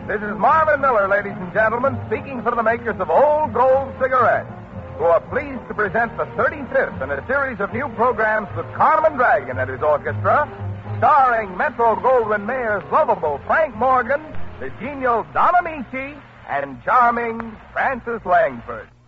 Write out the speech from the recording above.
This is Marvin Miller, ladies and gentlemen, speaking for the makers of Old Gold cigarettes, who are pleased to present the 35th in a series of new programs with Carmen Dragon and his orchestra, starring Metro-Goldwyn-Mayer's lovable Frank Morgan, the genial Don Amici, and charming Frances Langford.